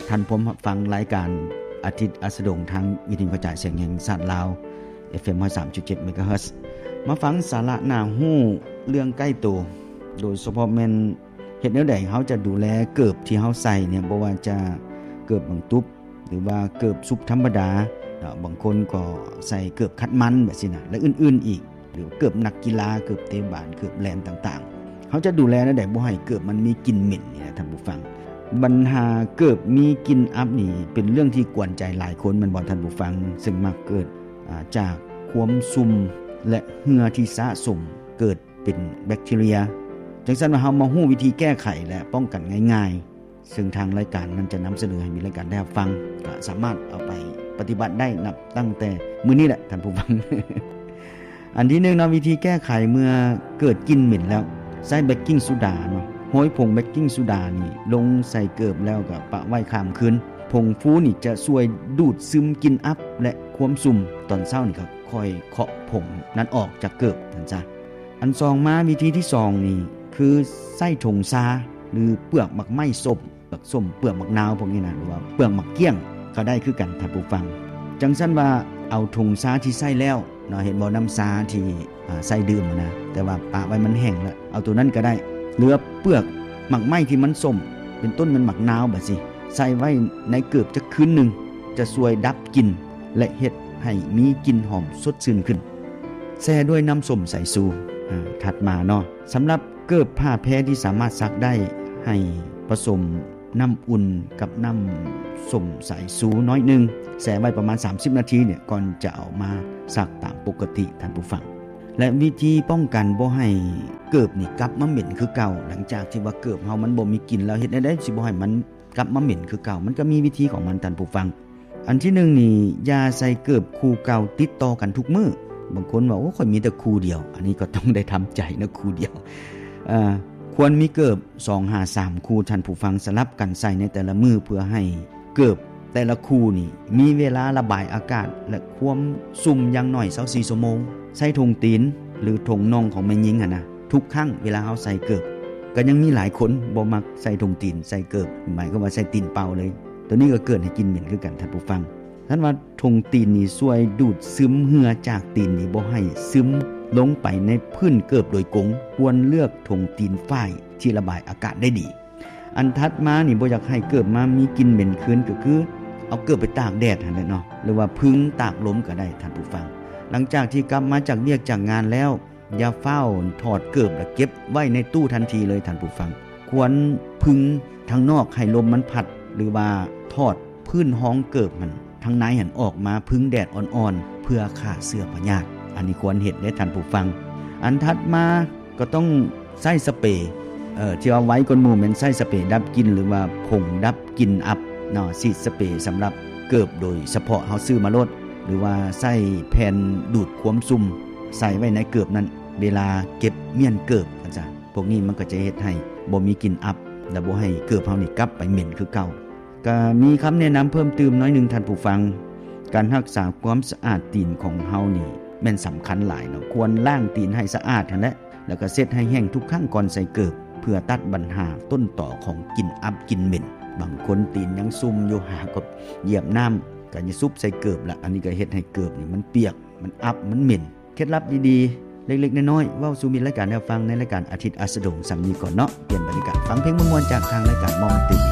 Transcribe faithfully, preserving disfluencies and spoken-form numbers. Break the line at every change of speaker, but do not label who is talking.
ท่านผมฟังรายการอาทิตย์อัสดงทางวิทยุกระจายเสียงแห่งชาติลาว เอฟ เอ็ม หนึ่งร้อยสามจุดเจ็ด เมกะเฮิรตซ์มาฟังสาระน่าฮู้เรื่องใกล้ตัวโดยเฉพาะแม่นเฮ็ดแนวใดเฮาจะดูแลเกิบที่เฮาใส่เนี่ยบ่ว่าจะเกิบบังตุบหรือว่าเกิบซุปธรรมดาบางคนก็ใส่เกิบคัดมันแบบนี้นะและอื่นๆอีกหรือเกิบนักกีฬาเกิบเตะบาสเกิบแลนต่างๆเขาจะดูแลแนวใดบ่ให้เกิบมันมีกลิ่นเหม็นนี่นะท่านผู้ฟังปัญหาเกิบมีกลิ่นอับนี่เป็นเรื่องที่กวนใจหลายคนมันบ่ท่านผู้ฟังซึ่งมักเกิดจากความซุ่มและเหงื่อที่สะสมเกิดเป็นแบคทีเรียจังซั่นว่าเฮามาฮู้วิธีแก้ไขและป้องกันง่ายๆซึ่งทางรายการนั้นจะนำเสนอให้มีรายการได้ฟังก็สามารถเอาไปปฏิบัติได้นับตั้งแต่มื้อนี้แหละท่านผู้ฟัง อันที่หนึ่งเนาะวิธีแก้ไขเมื่อเกิดกลิ่นเหม็นแล้วใส่เบกกิ้งโซดาเนาะโห้อยผงเบกกิ้งโซดานี่ลงใส่เกิบแล้วก็ปะไว้ข้ามคืนผงฟูนี่จะช่วยดูดซึมกลิ่นอับและความซุ่มตอนเช้านี่ก็ค่อยเคาะผงนั้นออกจากเกิบนั่นจ้ะอันสองมาวิธีที่สองนี่คือใส่ถุงซาหรือเปลือกมักไม้ส้มเปลือกส้มเปลือกมักนาวพวกนี้นะหรือว่าเปลือกมักเกี้ยงก็ได้คือกันท่านผู้ฟังจังซั่นว่าเอาถุงซาที่ใส่แล้วเนาะเห็นบ่น้ำซาที่อ่าใส่ดื่มนะแต่ว่าปะไว้มันแห้งแล้วเอาตัวนั้นก็ได้เหลือเปลือกมักไม้ที่มันส้มเป็นต้นมันมักนาวบัดสิใส่ไว้ในเกือบจักคืนนึงจะช่วยดับกลิ่นและเฮ็ดให้มีกลิ่นหอมสดชื่นขึ้นแช่ด้วยน้ำส้มสายชูอ่าถัดมาเนาะสำหรับเกิบผ้าแพรที่สามารถซักได้ให้ผสมน้ำอุ่นกับน้ำส้มสายชูน้อยนึงแช่ไว้ประมาณสามสิบนาทีเนี่ยก่อนจะเอามาซักตามปกติท่านผู้ฟังและวิธีป้องกันบ่ให้เกิบนี่กลับมาเหม็นคือเก่าหลังจากที่ว่าเกิบเฮามันบ่มีกลิ่นแล้วเฮ็ดได้สิบ่ให้มันกลับมาเหม็นคือเก่ามันก็มีวิธีของมันท่านผู้ฟังอันที่หนึ่งนี่อย่าใส่เกิบคู่เก่าติดต่อกันทุกมื้อบางคนว่าโอ้ค่อยมีแต่คู่เดียวอันนี้ก็ต้องได้ทำใจนะคู่เดียวอ่าควรมีเกิบสอง ห้า สามคู่ท่านผู้ฟังสลับกันใส่ในแต่ละมื้อเพื่อให้เกิบแต่ละคู่นี่มีเวลาระบายอากาศและความซุ่มอย่างน้อยยี่สิบสี่ชั่วโมงใส่ถุงตีนหรือถุงน่องของแม่หญิงอ่ะนะทุกครั้งเวลาเฮาใส่เกิบก็ยังมีหลายคนบ่มักใส่ถุงตีนใส่เกิบหมายก็ว่าใส่ตีนเปล่าเลยตัวนี้ก็เกิดให้กินเหม็นคือกันท่านผู้ฟังท่านว่าถุงตีนนี่ช่วยดูดซึมเหงื่อจากตีนนี่บ่ให้ซึมลงไปในพื้นเกิบโดยกงควรเลือกถุงตีนฝ้ายที่ระบายอากาศได้ดีอันถัดมานี่บ่อยากให้เกิบมามีกลิ่นเหม็นคืนก็คือเอาเกิบไปตากแดดหั่นแหละเนาะหรือว่าพึ่งตากลมก็ได้ท่านผู้ฟังหลังจากที่กลับมาจากเวียกจากงานแล้วอย่าเฝ้าถอดเกิบแล้วเก็บไว้ในตู้ทันทีเลยท่านผู้ฟังควรพึ่งทางนอกให้ลมมันพัดหรือว่าถอดพื้นห้องเกิบมันทางในหันออกมาพึ่งแดดอ่อนๆเพื่อฆ่าเชื้อพยาธิอันนี้ควรเฮ็ดได้ท่านผู้ฟังอันถัดมาก็ต้องใส่สเปรย์เอ่อที่เอาไว้ก้นหมู่แม่นใส่สเปรย์ดับกลิ่นหรือว่าผงดับกลิ่นอับเนาะฉีดสเปรย์สำหรับเกิบโดยเฉพาะเฮาซื้อมาโลดหรือว่าใส่แผ่นดูดความซุ่มใส่ไว้ในเกิบนั้นเวลาเก็บเมียนเกิบอาจารย์พวกนี้มันก็จะเฮ็ดให้บ่มีกลิ่นอับและบ่ให้เกิบเฮานี่กลับไปเหม็นคือเก่าก็มีคำแนะนำเพิ่มเติมน้อยนึงท่านผู้ฟังการรักษาความสะอาดตีนของเฮานี่แม่นสำคัญหลายเนาะควรล้างตีนให้สะอาดนั่นแหละแล้วก็เช็ดให้แห้งทุกครั้งก่อนใส่เกิบเพื่อตัดปัญหาต้นต่อของกลิ่นอับกลิ่นเหม็นบางคนตีนยังซุ่มอยู่หาก็เหยียบน้ำก็จะซุบใส่เกิบละอันนี้ก็เฮ็ดให้เกิบนี่มันเปียกมันอับมันเหม็นเคล็ดลับดีๆเล็กๆน้อยๆเว้าสู่มิตรรายการให้ฟังในรายการอาทิตย์อัสดงสำนีก่อนเนาะเปลี่ยนบรรยากาศฟังเพลงม่วนๆจากทางรายการมองติ